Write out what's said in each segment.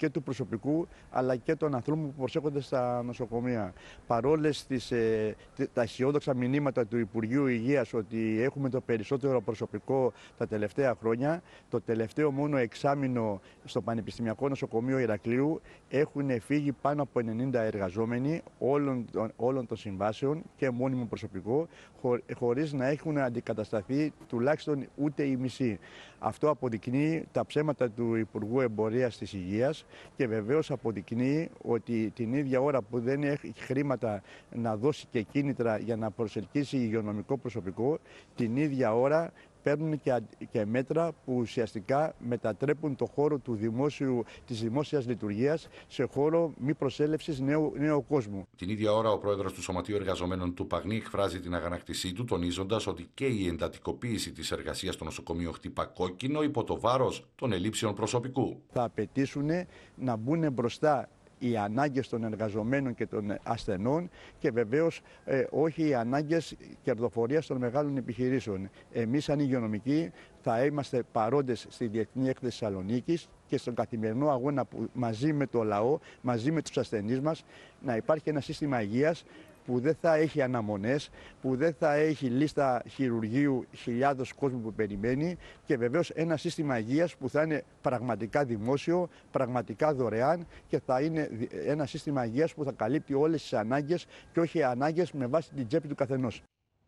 και του προσωπικού αλλά και των ανθρώπων που προσέχονται στα νοσοκομεία. Παρόλες τα αισιόδοξα μηνύματα του Υπουργείου Υγείας ότι έχουμε το περισσότερο προσωπικό τα τελευταία χρόνια, το τελευταίο μόνο εξάμηνο στο Πανεπιστημιακό Νοσοκομείο Ηρακλείου έχουν φύγει πάνω από 90 εργαζόμενοι όλων των συμβάσεων και μόνιμο προσωπικό, χωρίς να έχουν αντικατασταθεί τουλάχιστον ούτε η μισή. Αυτό αποδεικνύει τα ψέματα του Υπουργού Εμπορίας της Υγείας και βεβαίως αποδεικνύει ότι την ίδια ώρα που δεν έχει χρήματα να δώσει και κίνητρα για να προσελκύσει υγειονομικό προσωπικό, την ίδια ώρα παίρνουν και μέτρα που ουσιαστικά μετατρέπουν το χώρο της δημόσιας λειτουργίας σε χώρο μη προσέλευσης νέου κόσμου. Την ίδια ώρα, ο πρόεδρος του Σωματείου Εργαζομένων του Παγνή εκφράζει την αγανάκτησή του, τονίζοντας ότι και η εντατικοποίηση της εργασίας στο νοσοκομείο χτύπα κόκκινο υπό το βάρος των ελλείψεων προσωπικού. Θα απαιτήσουν να μπουν μπροστά οι ανάγκες των εργαζομένων και των ασθενών και βεβαίως όχι οι ανάγκες κερδοφορίας των μεγάλων επιχειρήσεων. Εμείς σαν υγειονομικοί θα είμαστε παρόντες στη Διεθνή Έκθεση Θεσσαλονίκης και στον καθημερινό αγώνα που μαζί με το λαό, μαζί με τους ασθενείς μας, να υπάρχει ένα σύστημα υγείας που δεν θα έχει αναμονές, που δεν θα έχει λίστα χειρουργείου χιλιάδες κόσμου που περιμένει και βεβαίως ένα σύστημα υγείας που θα είναι πραγματικά δημόσιο, πραγματικά δωρεάν και θα είναι ένα σύστημα υγείας που θα καλύπτει όλες τις ανάγκες και όχι ανάγκες με βάση την τσέπη του καθενός.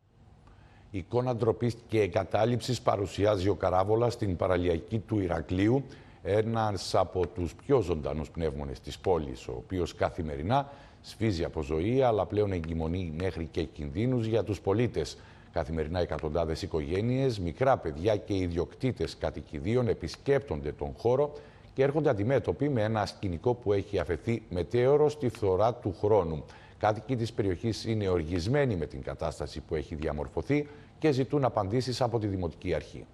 Εικόνα ντροπής και εγκατάλειψης παρουσιάζει ο Καράβολας στην παραλιακή του Ηρακλείου, ένας από τους πιο ζωντανούς πνεύμονες της πόλης, ο οποίος καθημερινά σφίζει από ζωή, αλλά πλέον εγκυμονεί μέχρι και κινδύνους για τους πολίτες. Καθημερινά εκατοντάδες οικογένειες, μικρά παιδιά και ιδιοκτήτες κατοικιδίων επισκέπτονται τον χώρο και έρχονται αντιμέτωποι με ένα σκηνικό που έχει αφαιθεί μετέωρο στη φθορά του χρόνου. Κάτοικοι της περιοχής είναι οργισμένοι με την κατάσταση που έχει διαμορφωθεί και ζητούν απαντήσεις από τη Δημοτική Αρχή.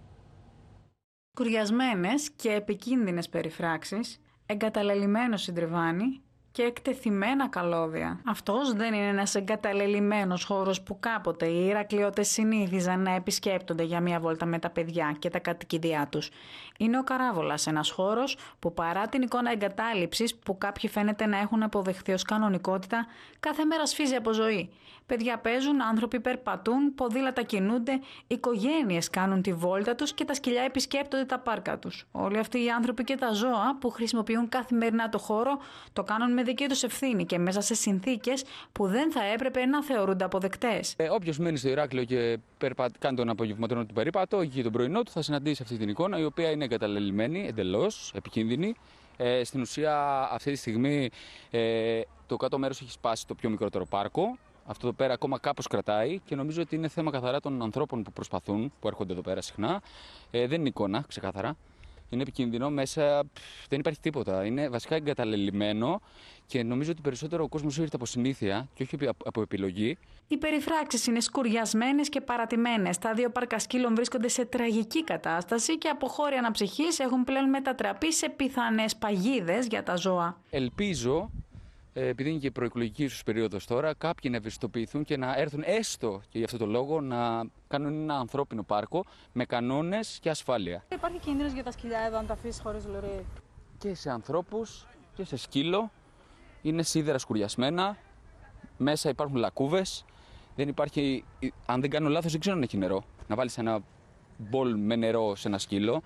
Κουριασμένες και επικίνδυνες περιφράξεις, εγκαταλελειμμένο συντριβάνι και εκτεθειμένα καλώδια. Αυτός δεν είναι ένας εγκαταλελειμμένος χώρος που κάποτε οι Ηρακλειώτες συνήθιζαν να επισκέπτονται για μια βόλτα με τα παιδιά και τα κατοικίδια τους. Είναι ο Καράβολας, ένας χώρος που παρά την εικόνα εγκατάλειψης που κάποιοι φαίνεται να έχουν αποδεχθεί ως κανονικότητα, κάθε μέρα σφίζει από ζωή. Παιδιά παίζουν, άνθρωποι περπατούν, ποδήλατα κινούνται, οικογένειες κάνουν τη βόλτα τους και τα σκυλιά επισκέπτονται τα πάρκα τους. Όλοι αυτοί οι άνθρωποι και τα ζώα που χρησιμοποιούν καθημερινά το χώρο το κάνουν με δική τους ευθύνη και μέσα σε συνθήκες που δεν θα έπρεπε να θεωρούνται αποδεκτές. Όποιος μένει στο Ηράκλειο και κάνει τον απογευματινό του περίπατο και τον πρωινό του θα συναντήσει αυτή την εικόνα, η οποία είναι εγκαταλελειμμένη, εντελώς επικίνδυνη. Στην ουσία, αυτή τη στιγμή το κάτω μέρος έχει σπάσει το πιο μικρότερο πάρκο. Αυτό εδώ πέρα ακόμα κάπως κρατάει και νομίζω ότι είναι θέμα καθαρά των ανθρώπων που προσπαθούν, που έρχονται εδώ πέρα συχνά. Δεν είναι εικόνα, ξεκάθαρα. Είναι επικίνδυνο, μέσα δεν υπάρχει τίποτα. Είναι βασικά εγκαταλελειμμένο και νομίζω ότι περισσότερο ο κόσμος ήρθε από συνήθεια και όχι από επιλογή. Οι περιφράξεις είναι σκουριασμένες και παρατημένες. Τα δύο πάρκα σκύλων βρίσκονται σε τραγική κατάσταση και από χώροι αναψυχής έχουν πλέον μετατραπεί σε πιθανές παγίδες για τα ζώα. Ελπίζω, επειδή είναι και προεκλογική ίσως περίοδος τώρα, κάποιοι να ευαισθητοποιηθούν και να έρθουν έστω και για αυτό το λόγο να κάνουν ένα ανθρώπινο πάρκο με κανόνες και ασφάλεια. Υπάρχει κίνδυνος για τα σκυλιά εδώ αν τα αφήσεις χωρίς λωρί? Και σε ανθρώπους και σε σκύλο. Είναι σίδερα σκουριασμένα, μέσα υπάρχουν λακκούβες. Δεν υπάρχει, αν δεν κάνω λάθος, δεν ξέρω αν έχει νερό. Να βάλεις ένα μπολ με νερό σε ένα σκύλο.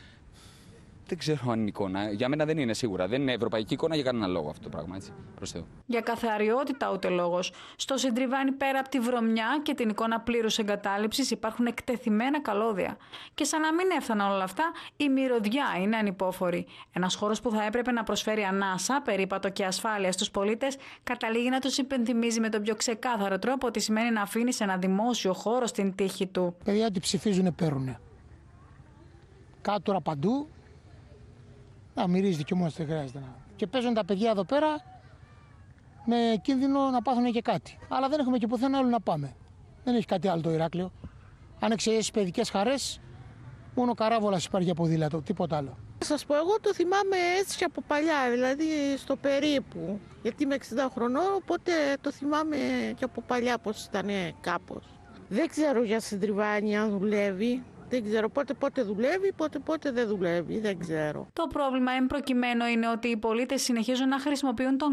Δεν ξέρω αν είναι εικόνα. Για μένα δεν είναι σίγουρα. Δεν είναι ευρωπαϊκή εικόνα για κανένα λόγο αυτό το πράγμα. Έτσι. Προς Θεού. Για καθαριότητα ούτε λόγος. Στο συντριβάνι πέρα από τη βρωμιά και την εικόνα πλήρους εγκατάλειψης υπάρχουν εκτεθειμένα καλώδια. Και σαν να μην έφταναν όλα αυτά, η μυρωδιά είναι ανυπόφορη. Ένας χώρος που θα έπρεπε να προσφέρει ανάσα, περίπατο και ασφάλεια στους πολίτες, καταλήγει να τους υπενθυμίζει με τον πιο ξεκάθαρο τρόπο ότι σημαίνει να αφήνει ένα δημόσιο χώρο στην τύχη του. Παιδιά ότι ψηφίζουν παίρνουν. Κάτω παντού. Να μυρίζεται και μόνος δεν χρειάζεται να. Και παίζουν τα παιδιά εδώ πέρα με κίνδυνο να πάθουν και κάτι. Αλλά δεν έχουμε και πουθενά άλλο να πάμε. Δεν έχει κάτι άλλο το Ηράκλειο. Αν εξαιρέσεις παιδικές χαρές, μόνο ο Καράβολας υπάρχει για ποδήλατο, τίποτα άλλο. Θα σας πω, εγώ το θυμάμαι έτσι και από παλιά, δηλαδή στο περίπου. Γιατί είμαι 60 χρονών, οπότε το θυμάμαι και από παλιά πως ήταν κάπως. Δεν ξέρω για συντριβάνι αν δουλεύει. Δεν ξέρω πότε δουλεύει, πότε δεν δουλεύει, δεν ξέρω. Το πρόβλημα εν προκειμένου είναι ότι οι πολίτες συνεχίζουν να χρησιμοποιούν τον